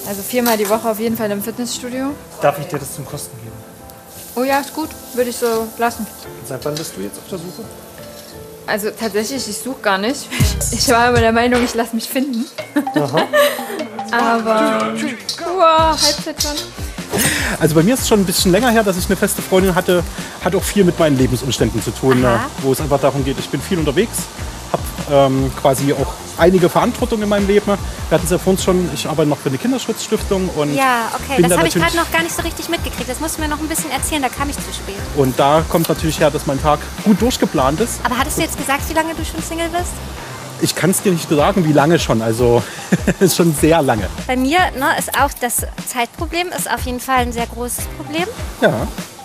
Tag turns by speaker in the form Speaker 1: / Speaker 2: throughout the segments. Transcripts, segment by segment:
Speaker 1: Also 4-mal die Woche auf jeden Fall im Fitnessstudio.
Speaker 2: Darf ich dir das zum Kosten geben?
Speaker 1: Oh ja, ist gut. Würde ich so lassen.
Speaker 2: Seit wann bist du jetzt auf der Suche?
Speaker 1: Also tatsächlich, ich suche gar nicht. Ich war immer der Meinung, ich lasse mich finden.
Speaker 2: Aha.
Speaker 1: Aber... Wow, Halbzeit schon.
Speaker 3: Also bei mir ist es schon ein bisschen länger her, dass ich eine feste Freundin hatte. Hat auch viel mit meinen Lebensumständen zu tun, wo es einfach darum geht, ich bin viel unterwegs, habe quasi auch einige Verantwortung in meinem Leben. Wir hatten es ja vorhin schon, ich arbeite noch für eine Kinderschutzstiftung. Und
Speaker 4: ja, okay, das habe ich gerade noch gar nicht so richtig mitgekriegt. Das musst du mir noch ein bisschen erzählen, da kam ich zu spät.
Speaker 3: Und da kommt natürlich her, dass mein Tag gut durchgeplant ist.
Speaker 4: Aber hattest du jetzt gesagt, wie lange du schon Single bist?
Speaker 3: Ich kann es dir nicht sagen, wie lange schon, also ist schon sehr lange.
Speaker 4: Bei mir ist auch das Zeitproblem ist auf jeden Fall ein sehr großes Problem.
Speaker 3: Ja.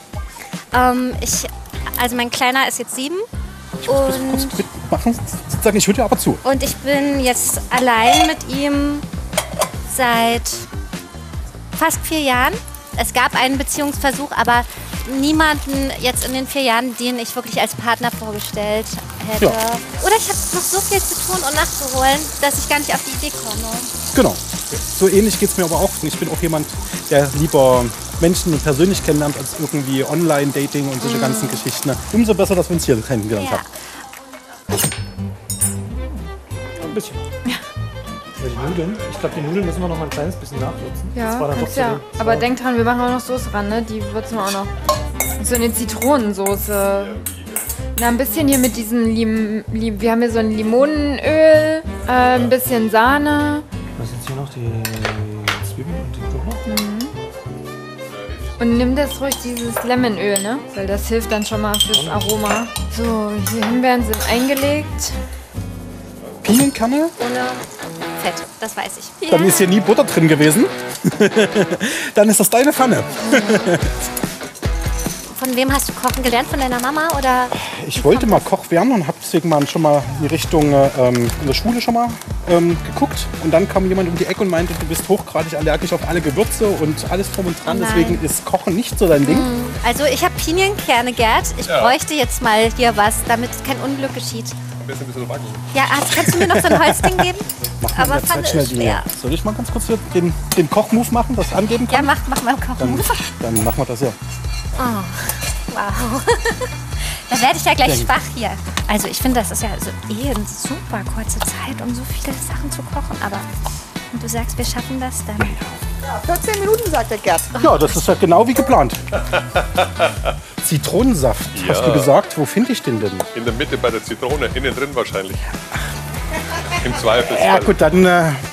Speaker 4: Also mein Kleiner ist jetzt 7.
Speaker 3: Ich muss das kurz mitmachen, sozusagen, ich höre dir aber zu.
Speaker 4: Und ich bin jetzt allein mit ihm seit fast 4 Jahren. Es gab einen Beziehungsversuch, aber niemanden jetzt in den 4 Jahren, den ich wirklich als Partner vorgestellt hätte. Ja. Oder ich habe noch so viel zu tun und nachzuholen, dass ich gar nicht auf die Idee komme.
Speaker 3: Genau. So ähnlich geht es mir aber auch. Ich bin auch jemand, der lieber Menschen persönlich kennenlernt, als irgendwie Online-Dating und solche ganzen Geschichten. Umso besser, dass wir uns hier kennengelernt haben.
Speaker 2: Ein bisschen. Ja. Die Nudeln, ich glaube, die Nudeln müssen wir noch mal ein kleines bisschen nachwürzen.
Speaker 1: Ja, aber denk dran, wir machen auch noch Soße ran, ne? Die würzen wir auch noch. So eine Zitronensoße. Na, ein bisschen hier mit diesem wir haben hier so ein Limonenöl, ein bisschen Sahne.
Speaker 2: Was sind hier noch? Die Zwiebeln und die Knoblauch?
Speaker 1: Und nimm das ruhig, dieses Lemonöl, ne? Weil das hilft dann schon mal fürs Aroma. So, hier Himbeeren sind eingelegt.
Speaker 3: Pinienkerne?
Speaker 4: Ohne Fett, das weiß ich.
Speaker 3: Dann ist hier nie Butter drin gewesen. Dann ist das deine Pfanne.
Speaker 4: Von wem hast du kochen gelernt? Von deiner Mama oder?
Speaker 3: Ich wollte mal Koch werden und habe deswegen mal schon mal in die Richtung in der Schule schon mal geguckt. Und dann kam jemand um die Ecke und meinte, du bist hochgradig allergisch auf alle Gewürze und alles drum und dran.
Speaker 4: Nein.
Speaker 3: Deswegen ist Kochen nicht so dein Ding.
Speaker 4: Also ich habe Pinienkerne, Gerd. Ich bräuchte jetzt mal hier was, damit kein Unglück geschieht.
Speaker 5: Ein bisschen backen.
Speaker 4: Ja, kannst du mir noch so ein Holzding geben? Aber Pfanne ist schwer.
Speaker 3: Soll ich mal ganz kurz hier den Kochmove machen, das angeben kann?
Speaker 4: Ja, mach mal Kochmove.
Speaker 3: Dann machen wir das ja.
Speaker 4: Oh, wow. Da werde ich ja gleich schwach hier. Also ich finde, das ist ja so eine super kurze Zeit, um so viele Sachen zu kochen. Aber wenn du sagst, wir schaffen das, dann...
Speaker 6: Ja, 14 Minuten, sagt der Gerd.
Speaker 3: Ja, das ist ja genau wie geplant. Zitronensaft, hast du gesagt. Wo finde ich den denn?
Speaker 5: In der Mitte bei der Zitrone, innen drin wahrscheinlich. Im Zweifelsfall.
Speaker 3: Ja gut, dann